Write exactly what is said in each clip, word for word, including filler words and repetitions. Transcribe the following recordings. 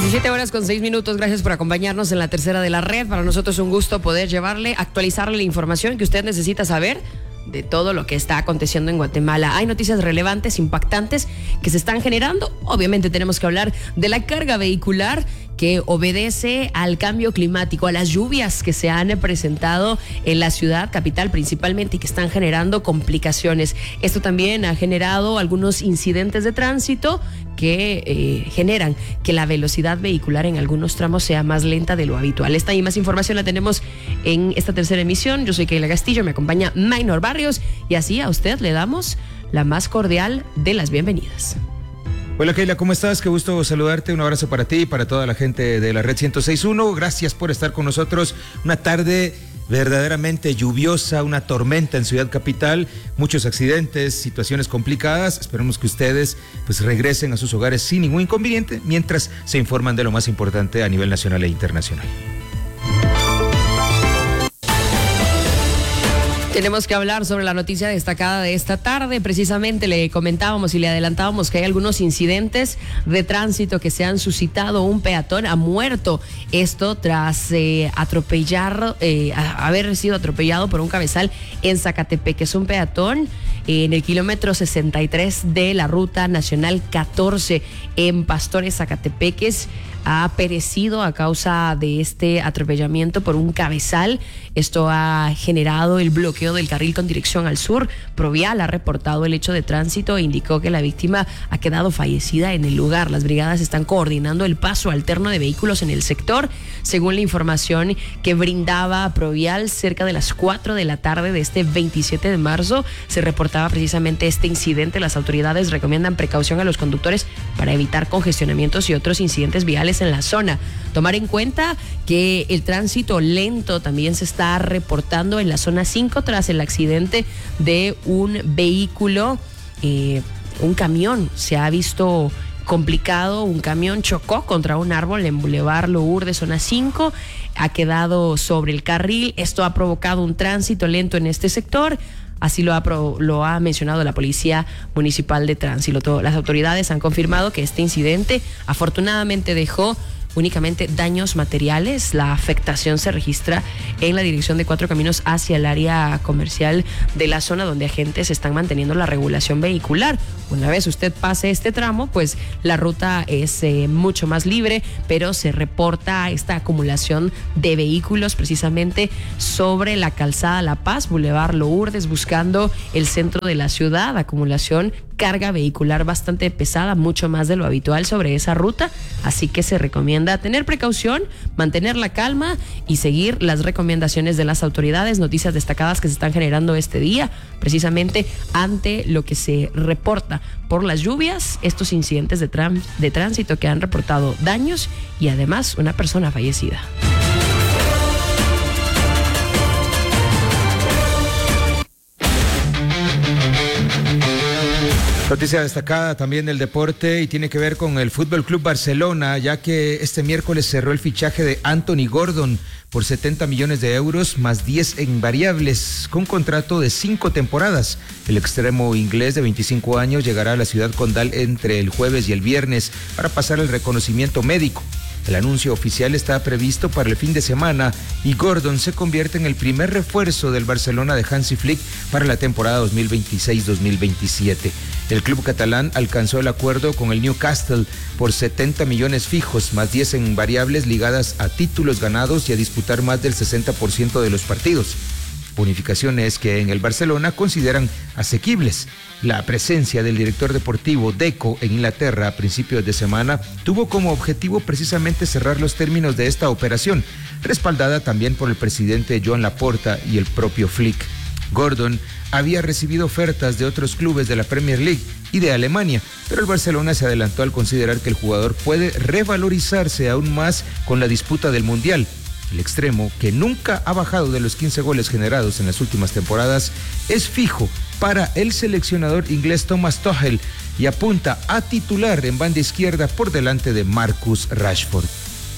diecisiete horas con seis minutos. Gracias por acompañarnos en la tercera de la red. Para nosotros es un gusto poder llevarle, actualizarle la información que usted necesita saber de todo lo que está aconteciendo en Guatemala. Hay noticias relevantes, impactantes, que se están generando. Obviamente tenemos que hablar de la carga vehicular que obedece al cambio climático, a las lluvias que se han presentado en la ciudad capital principalmente y que están generando complicaciones. Esto también ha generado algunos incidentes de tránsito que eh, generan que la velocidad vehicular en algunos tramos sea más lenta de lo habitual. Esta y más información la tenemos en esta tercera emisión. Yo soy Keila Castillo, me acompaña Maynor Barrios y así a usted le damos la más cordial de las bienvenidas. Hola Keila, ¿cómo estás? Qué gusto saludarte, un abrazo para ti y para toda la gente de la Red ciento seis punto uno. Gracias por estar con nosotros. Una tarde verdaderamente lluviosa, una tormenta en Ciudad Capital, muchos accidentes, situaciones complicadas. Esperemos que ustedes pues regresen a sus hogares sin ningún inconveniente mientras se informan de lo más importante a nivel nacional e internacional. Tenemos que hablar sobre la noticia destacada de esta tarde. Precisamente le comentábamos y le adelantábamos que hay algunos incidentes de tránsito que se han suscitado. Un peatón ha muerto. Esto tras eh, atropellar, eh, haber sido atropellado por un cabezal en Zacatepec. Es un peatón eh, en el kilómetro sesenta y tres de la Ruta Nacional catorce en Pastores, Zacatepeques. Ha perecido a causa de este atropellamiento por un cabezal. Esto ha generado el bloqueo del carril con dirección al sur. Provial ha reportado el hecho de tránsito e indicó que la víctima ha quedado fallecida en el lugar. Las brigadas están coordinando el paso alterno de vehículos en el sector. Según la información que brindaba Provial, cerca de las cuatro de la tarde de este veintisiete de marzo se reportaba precisamente este incidente. Las autoridades recomiendan precaución a los conductores para evitar congestionamientos y otros incidentes viales en la zona. Tomar en cuenta que el tránsito lento también se está reportando en la zona cinco tras el accidente de un vehículo, eh, un camión. Se ha visto complicado, un camión chocó contra un árbol en Boulevard Lourdes, zona cinco, ha quedado sobre el carril. Esto ha provocado un tránsito lento en este sector. Así lo ha, pro, lo ha mencionado la Policía Municipal de Tránsito. Las autoridades han confirmado que este incidente afortunadamente dejó únicamente daños materiales. La afectación se registra en la dirección de Cuatro Caminos hacia el área comercial de la zona donde agentes están manteniendo la regulación vehicular. Una vez usted pase este tramo, pues la ruta es eh, mucho más libre, pero se reporta esta acumulación de vehículos precisamente sobre la calzada La Paz, Boulevard Lourdes, buscando el centro de la ciudad. Acumulación, carga vehicular bastante pesada, mucho más de lo habitual sobre esa ruta, así que se recomienda tener precaución, mantener la calma y seguir las recomendaciones de las autoridades. Noticias destacadas que se están generando este día, precisamente ante lo que se reporta por las lluvias, estos incidentes de, trans- de tránsito que han reportado daños y además una persona fallecida. Noticia destacada también del deporte y tiene que ver con el Fútbol Club Barcelona, ya que este miércoles cerró el fichaje de Anthony Gordon por setenta millones de euros más diez en variables, con contrato de cinco temporadas. El extremo inglés de veinticinco años llegará a la ciudad condal entre el jueves y el viernes para pasar el reconocimiento médico. El anuncio oficial está previsto para el fin de semana y Gordon se convierte en el primer refuerzo del Barcelona de Hansi Flick para la temporada dos mil veintiséis dos mil veintisiete. El club catalán alcanzó el acuerdo con el Newcastle por setenta millones fijos, más diez en variables ligadas a títulos ganados y a disputar más del sesenta por ciento de los partidos. Bonificaciones que en el Barcelona consideran asequibles. La presencia del director deportivo Deco en Inglaterra a principios de semana tuvo como objetivo precisamente cerrar los términos de esta operación, respaldada también por el presidente Joan Laporta y el propio Flick. Gordon había recibido ofertas de otros clubes de la Premier League y de Alemania, pero el Barcelona se adelantó al considerar que el jugador puede revalorizarse aún más con la disputa del Mundial. El extremo, que nunca ha bajado de los quince goles generados en las últimas temporadas, es fijo para el seleccionador inglés Thomas Tuchel y apunta a titular en banda izquierda por delante de Marcus Rashford.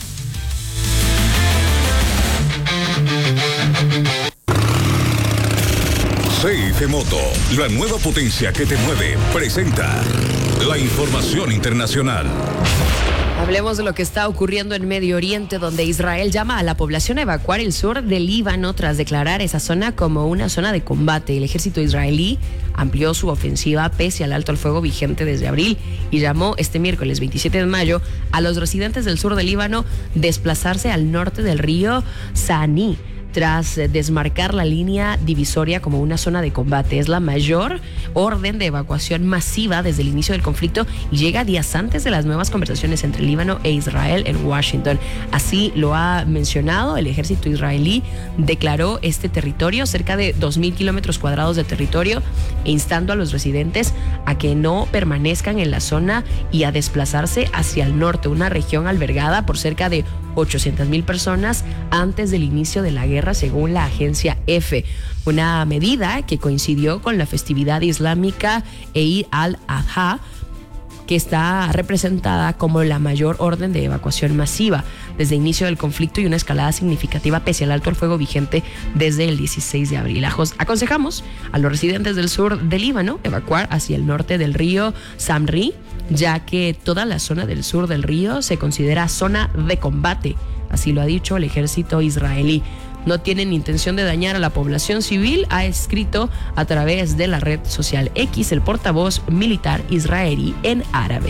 C F Moto, la nueva potencia que te mueve, presenta la información internacional. Hablemos de lo que está ocurriendo en Medio Oriente, donde Israel llama a la población a evacuar el sur del Líbano tras declarar esa zona como una zona de combate. El ejército israelí amplió su ofensiva pese al alto al fuego vigente desde abril y llamó este miércoles veintisiete de mayo a los residentes del sur del Líbano desplazarse al norte del río Saní, tras desmarcar la línea divisoria como una zona de combate. Es la mayor orden de evacuación masiva desde el inicio del conflicto y llega días antes de las nuevas conversaciones entre Líbano e Israel en Washington. Así lo ha mencionado el ejército israelí. Declaró este territorio, cerca de dos mil kilómetros cuadrados de territorio, instando a los residentes a que no permanezcan en la zona y a desplazarse hacia el norte, una región albergada por cerca de ochocientas mil personas antes del inicio de la guerra, según la agencia EFE. Una medida que coincidió con la festividad islámica Eid al-Adha, que está representada como la mayor orden de evacuación masiva desde el inicio del conflicto y una escalada significativa pese al alto al fuego vigente desde el dieciséis de abril. Aconsejamos a los residentes del sur del Líbano evacuar hacia el norte del río Samri, ya que toda la zona del sur del río se considera zona de combate. Así lo ha dicho el ejército israelí. No tienen intención de dañar a la población civil, ha escrito a través de la red social X el portavoz militar israelí en árabe.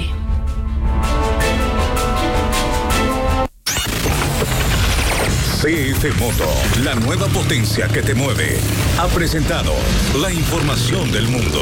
C F Moto, la nueva potencia que te mueve, ha presentado la información del mundo.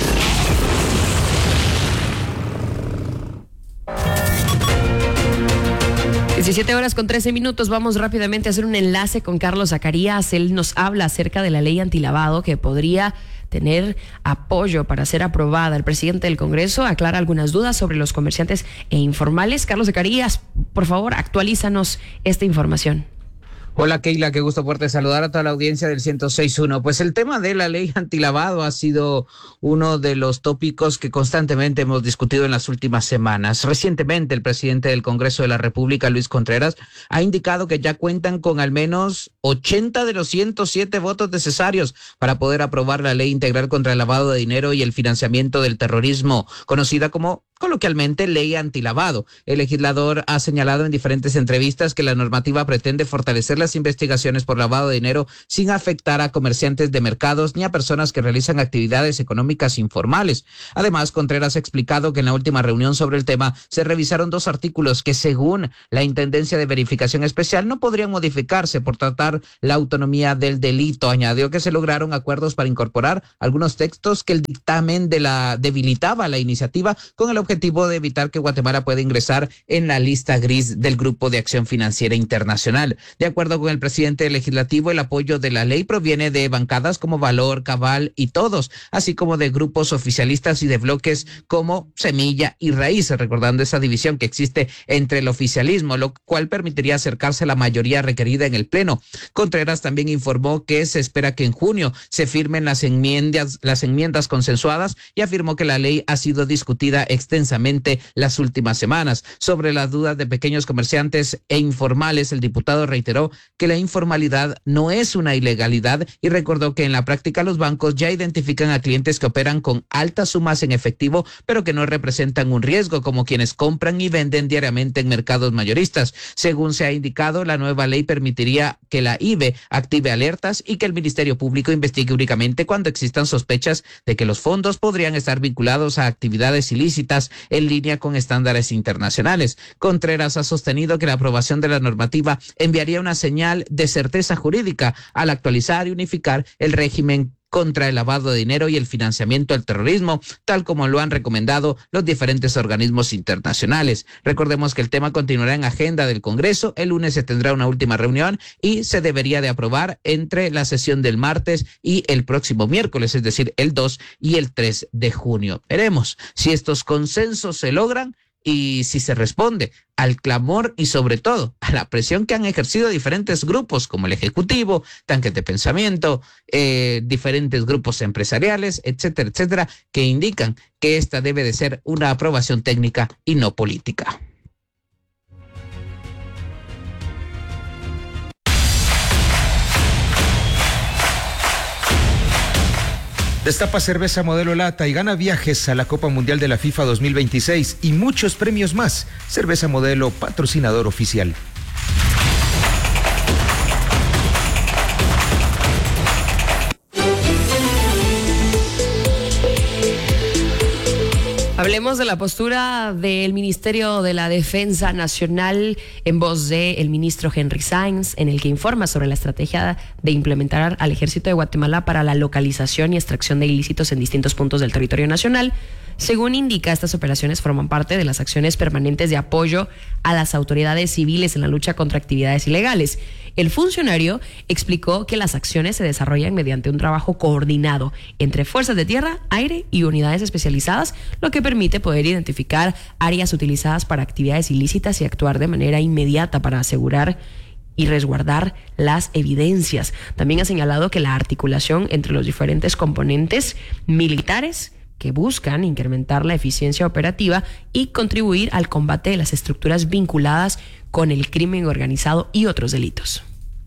diecisiete horas con trece minutos. Vamos rápidamente a hacer un enlace con Carlos Zacarías. Él nos habla acerca de la ley antilavado que podría tener apoyo para ser aprobada. El presidente del Congreso aclara algunas dudas sobre los comerciantes e informales. Carlos Zacarías, por favor, actualízanos esta información. Hola Keila, qué gusto poderte saludar a toda la audiencia del ciento seis punto uno. Pues el tema de la ley antilavado ha sido uno de los tópicos que constantemente hemos discutido en las últimas semanas. Recientemente el presidente del Congreso de la República, Luis Contreras, ha indicado que ya cuentan con al menos ochenta de los ciento siete votos necesarios para poder aprobar la ley integral contra el lavado de dinero y el financiamiento del terrorismo, conocida como coloquialmente ley antilavado. El legislador ha señalado en diferentes entrevistas que la normativa pretende fortalecer las investigaciones por lavado de dinero sin afectar a comerciantes de mercados ni a personas que realizan actividades económicas informales. Además, Contreras ha explicado que en la última reunión sobre el tema se revisaron dos artículos que, según la Intendencia de Verificación Especial, no podrían modificarse por tratar la autonomía del delito. Añadió que se lograron acuerdos para incorporar algunos textos que el dictamen de la debilitaba la iniciativa con el objetivo objetivo de evitar que Guatemala pueda ingresar en la lista gris del Grupo de Acción Financiera Internacional. De acuerdo con el presidente legislativo, el apoyo de la ley proviene de bancadas como Valor, Cabal y Todos, así como de grupos oficialistas y de bloques como Semilla y Raíces, recordando esa división que existe entre el oficialismo, lo cual permitiría acercarse a la mayoría requerida en el Pleno. Contreras también informó que se espera que en junio se firmen las enmiendas, las enmiendas consensuadas y afirmó que la ley ha sido discutida extensamente las últimas semanas. Sobre las dudas de pequeños comerciantes e informales, el diputado reiteró que la informalidad no es una ilegalidad y recordó que en la práctica los bancos ya identifican a clientes que operan con altas sumas en efectivo, pero que no representan un riesgo, como quienes compran y venden diariamente en mercados mayoristas. Según se ha indicado, la nueva ley permitiría que la I B E active alertas y que el Ministerio Público investigue únicamente cuando existan sospechas de que los fondos podrían estar vinculados a actividades ilícitas en línea con estándares internacionales. Contreras ha sostenido que la aprobación de la normativa enviaría una señal de certeza jurídica al actualizar y unificar el régimen contra el lavado de dinero y el financiamiento del terrorismo, tal como lo han recomendado los diferentes organismos internacionales. Recordemos que el tema continuará en agenda del Congreso. El lunes se tendrá una última reunión y se debería de aprobar entre la sesión del martes y el próximo miércoles, es decir, el dos y el tres de junio. Veremos si estos consensos se logran y si se responde al clamor y sobre todo a la presión que han ejercido diferentes grupos como el Ejecutivo, Tanques de Pensamiento, eh, diferentes grupos empresariales, etcétera, etcétera, que indican que esta debe de ser una aprobación técnica y no política. Destapa cerveza modelo lata y gana viajes a la Copa Mundial de la FIFA dos mil veintiséis y muchos premios más. Cerveza modelo, patrocinador oficial. Hablemos de la postura del Ministerio de la Defensa Nacional en voz del ministro Henry Sainz, en el que informa sobre la estrategia de implementar al Ejército de Guatemala para la localización y extracción de ilícitos en distintos puntos del territorio nacional. Según indica, estas operaciones forman parte de las acciones permanentes de apoyo a las autoridades civiles en la lucha contra actividades ilegales. El funcionario explicó que las acciones se desarrollan mediante un trabajo coordinado entre fuerzas de tierra, aire y unidades especializadas, lo que permite poder identificar áreas utilizadas para actividades ilícitas y actuar de manera inmediata para asegurar y resguardar las evidencias. También ha señalado que la articulación entre los diferentes componentes militares que buscan incrementar la eficiencia operativa y contribuir al combate de las estructuras vinculadas con el crimen organizado y otros delitos.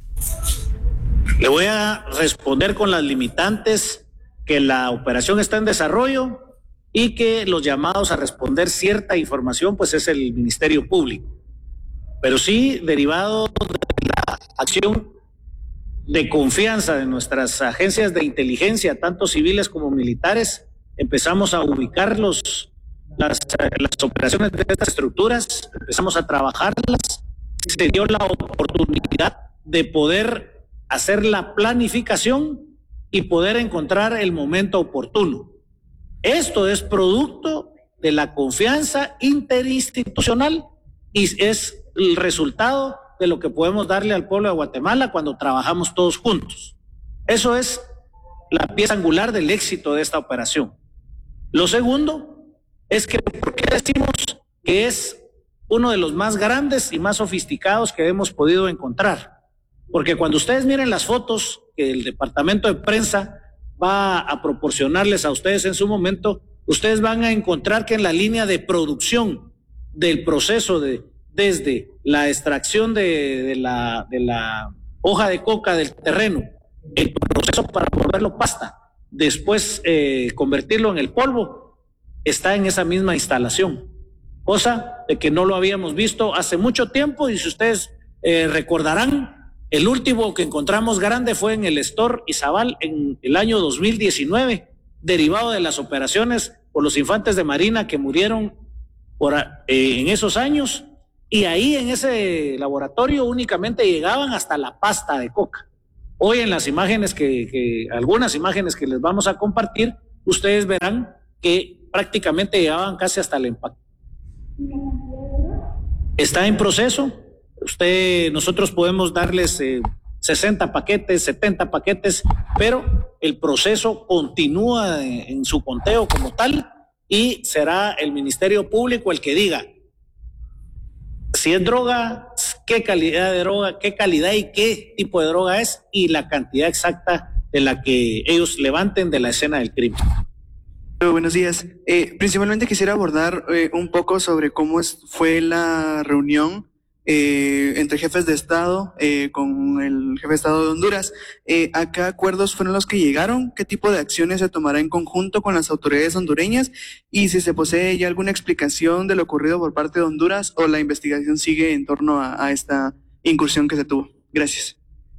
Le voy a responder con las limitantes que la operación está en desarrollo y que los llamados a responder cierta información pues es el Ministerio Público. Pero sí, derivado de la acción de confianza de nuestras agencias de inteligencia, tanto civiles como militares, empezamos a ubicar los, las, las operaciones de estas estructuras, empezamos a trabajarlas, se dio la oportunidad de poder hacer la planificación y poder encontrar el momento oportuno. Esto es producto de la confianza interinstitucional y es el resultado de lo que podemos darle al pueblo de Guatemala cuando trabajamos todos juntos. Eso es la pieza angular del éxito de esta operación. Lo segundo es que, ¿por qué decimos que es uno de los más grandes y más sofisticados que hemos podido encontrar? Porque cuando ustedes miren las fotos que el departamento de prensa va a proporcionarles a ustedes en su momento, ustedes van a encontrar que en la línea de producción del proceso de desde la extracción de, de, la, de la hoja de coca del terreno, el proceso para volverlo pasta, después eh, convertirlo en el polvo, está en esa misma instalación, cosa de que no lo habíamos visto hace mucho tiempo. Y si ustedes eh, recordarán, el último que encontramos grande fue en el Estor Izabal en el año dos mil diecinueve, derivado de las operaciones por los infantes de Marina que murieron por, eh, en esos años, y ahí en ese laboratorio únicamente llegaban hasta la pasta de coca. Hoy en las imágenes que, que algunas imágenes que les vamos a compartir, ustedes verán que prácticamente llegaban casi hasta el empaque. Está en proceso. Usted, nosotros podemos darles eh, sesenta paquetes, setenta paquetes, pero el proceso continúa en, en su conteo como tal y será el Ministerio Público el que diga si es droga, qué calidad de droga, qué calidad y qué tipo de droga es y la cantidad exacta de la que ellos levanten de la escena del crimen. Buenos días. Eh, principalmente quisiera abordar eh, un poco sobre cómo es, fue la reunión eh, entre jefes de Estado eh, con el jefe de Estado de Honduras. Eh, ¿A qué acuerdos fueron los que llegaron? ¿Qué tipo de acciones se tomará en conjunto con las autoridades hondureñas? Y si se posee ya alguna explicación de lo ocurrido por parte de Honduras o la investigación sigue en torno a, a esta incursión que se tuvo. Gracias.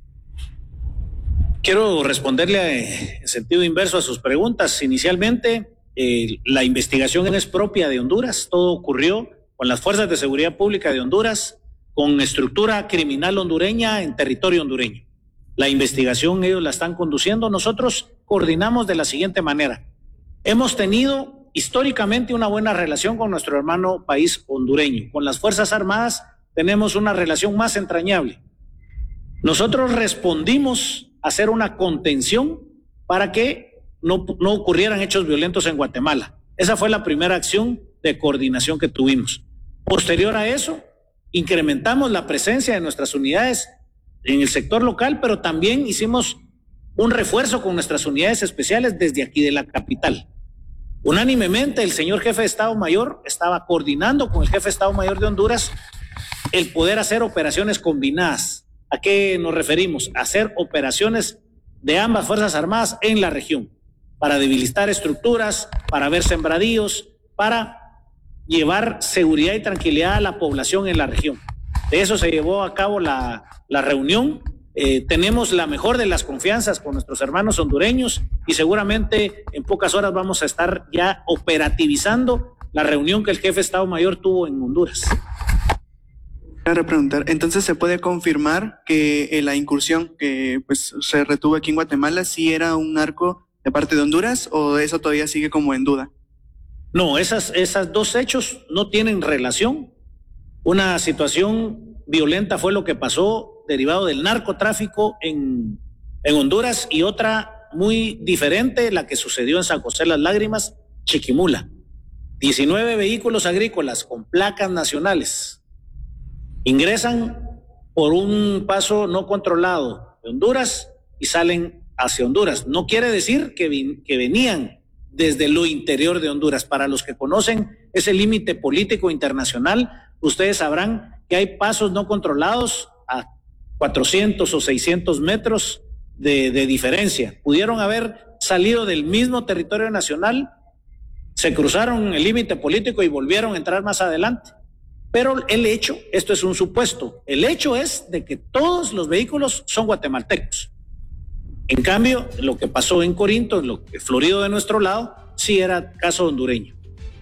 Quiero responderle en sentido inverso a sus preguntas. Inicialmente, eh, la investigación es propia de Honduras. Todo ocurrió con las fuerzas de seguridad pública de Honduras, con estructura criminal hondureña en territorio hondureño. La investigación ellos la están conduciendo. Nosotros coordinamos de la siguiente manera. Hemos tenido históricamente una buena relación con nuestro hermano país hondureño. Con las Fuerzas Armadas tenemos una relación más entrañable. Nosotros respondimos a hacer una contención para que no, no ocurrieran hechos violentos en Guatemala. Esa fue la primera acción de coordinación que tuvimos. Posterior a eso, incrementamos la presencia de nuestras unidades en el sector local, pero también hicimos un refuerzo con nuestras unidades especiales desde aquí de la capital. Unánimemente, el señor jefe de Estado Mayor estaba coordinando con el jefe de Estado Mayor de Honduras el poder hacer operaciones combinadas. ¿A qué nos referimos? Hacer operaciones de ambas Fuerzas Armadas en la región. para debilitar estructuras, para ver sembradíos, para llevar seguridad y tranquilidad a la población en la región. De eso se llevó a cabo la, la reunión. Eh, tenemos la mejor de las confianzas con nuestros hermanos hondureños y seguramente en pocas horas vamos a estar ya operativizando la reunión que el jefe de Estado Mayor tuvo en Honduras. Quiero preguntar, entonces se puede confirmar que eh, la incursión que pues se retuvo aquí en Guatemala sí era un narco de parte de Honduras, o eso todavía sigue como en duda? No, esas, esas dos hechos no tienen relación. Una situación violenta fue lo que pasó derivado del narcotráfico en, en Honduras, y otra muy diferente, la que sucedió en San José Las Lágrimas, Chiquimula. diecinueve vehículos agrícolas con placas nacionales ingresan por un paso no controlado de Honduras y salen hacia Honduras. No quiere decir que, vin- que venían desde lo interior de Honduras. Para los que conocen ese límite político internacional, ustedes sabrán que hay pasos no controlados a cuatrocientos o seiscientos metros de, de diferencia. Pudieron haber salido del mismo territorio nacional, se cruzaron el límite político y volvieron a entrar más adelante. Pero el hecho, esto es un supuesto, el hecho es de que todos los vehículos son guatemaltecos. En cambio, lo que pasó en Corinto, lo que florido de nuestro lado, sí era caso hondureño.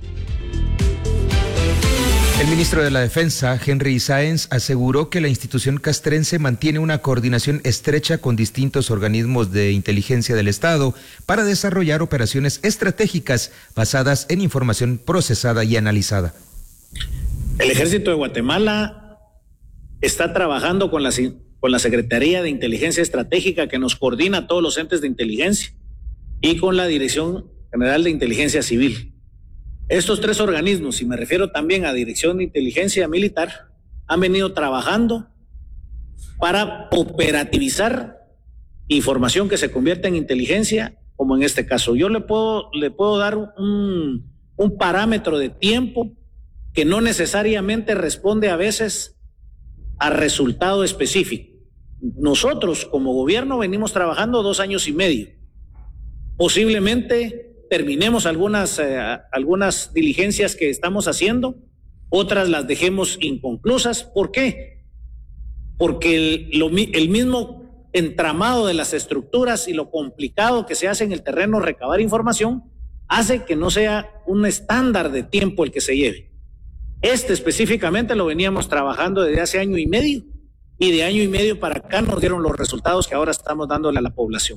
El ministro de la Defensa, Henry Sáenz, aseguró que la institución castrense mantiene una coordinación estrecha con distintos organismos de inteligencia del Estado para desarrollar operaciones estratégicas basadas en información procesada y analizada. El Ejército de Guatemala está trabajando con la, con la Secretaría de Inteligencia Estratégica, que nos coordina a todos los entes de inteligencia, y con la Dirección General de Inteligencia Civil. Estos tres organismos, y me refiero también a Dirección de Inteligencia Militar, han venido trabajando para operativizar información que se convierta en inteligencia, como en este caso. Yo le puedo, le puedo dar un, un parámetro de tiempo que no necesariamente responde a veces a resultado específico. Nosotros como gobierno venimos trabajando dos años y medio. Posiblemente terminemos algunas, eh, algunas diligencias que estamos haciendo, otras las dejemos inconclusas. ¿Por qué? Porque el, lo, el mismo entramado de las estructuras y lo complicado que se hace en el terreno recabar información hace que no sea un estándar de tiempo el que se lleve. Este específicamente lo veníamos trabajando desde hace año y medio, y de año y medio para acá nos dieron los resultados que ahora estamos dándole a la población.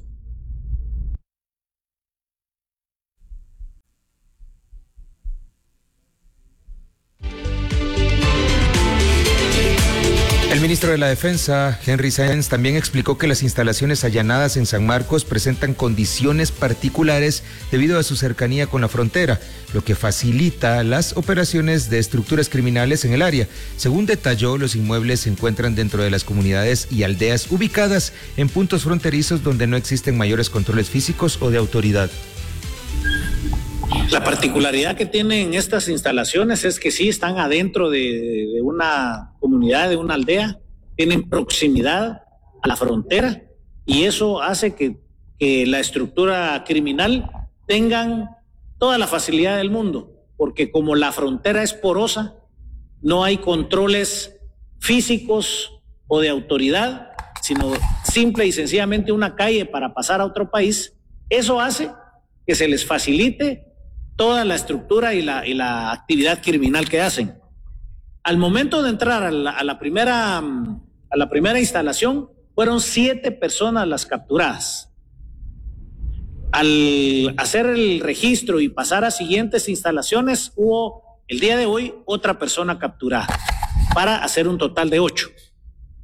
El ministro de la Defensa, Henry Sáenz, también explicó que las instalaciones allanadas en San Marcos presentan condiciones particulares debido a su cercanía con la frontera, lo que facilita las operaciones de estructuras criminales en el área. Según detalló, los inmuebles se encuentran dentro de las comunidades y aldeas ubicadas en puntos fronterizos donde no existen mayores controles físicos o de autoridad. La particularidad que tienen estas instalaciones es que sí están adentro de, de una comunidad, de una aldea, tienen proximidad a la frontera, y eso hace que, que la estructura criminal tengan toda la facilidad del mundo, porque como la frontera es porosa, no hay controles físicos o de autoridad, sino simple y sencillamente una calle para pasar a otro país. Eso hace que se les facilite toda la estructura y la, y la actividad criminal que hacen. Al momento de entrar a la, a la primera, a la primera instalación, fueron siete personas las capturadas. Al hacer el registro y pasar a siguientes instalaciones, hubo el día de hoy otra persona capturada, para hacer un total de ocho.